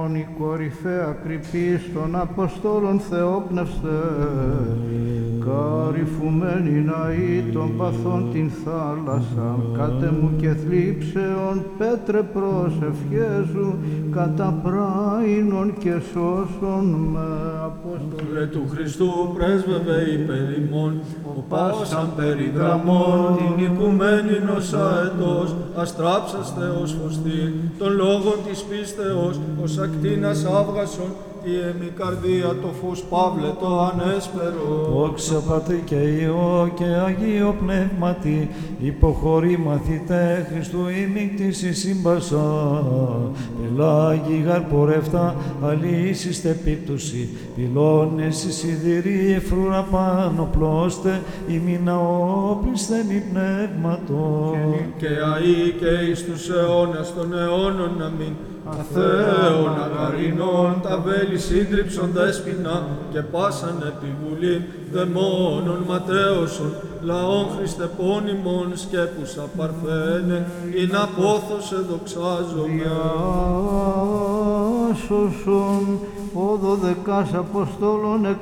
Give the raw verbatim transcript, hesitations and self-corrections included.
ημών η κορυφαία κρυπής των Αποστόλων θεόπνευστε, καρυφουμένη ναή των παθών την θάλασσα, κατεμού και θλίψεων πέτρε προσευχέσου, κατά πράινων και σώσον με. Απόστολε του Χριστού πρέσβευε υπέρ ημών, ο πάσαν περιγραμμών, την οικουμένην ως αετός, αστράψαστε ως φωστή, των λόγων της πίστεως, ως ακτίνας άβγασον, η εμικαρδία το φως Παύλε το ανέσπερο. Δόξα Πατρί και Υιό και Αγίο Πνεύματι, υποχωρεί μαθητέ Χριστού ημίκτης η σύμπασα. Πελάγι γαρπορεύτα, αλήσεις τεπίπτωση, πυλώνες η σιδηρή εφρούρα πάνω πλώστε, ημίνα όπλισθεν η πνεύματο. Και αεί και εις τους αιώνας των αιώνων να μην αθέων αγαρινών, τα βέλη σύντριψον δέσποινα και πάσαν επιβουλήν δαιμόνων ματέωσον, λαών χριστεπώνυμων σκέπουσα παρθένε, ειν απόθωσε δοξάζομαι. Ιάσωσον ο δωδεκάς Αποστόλων εκ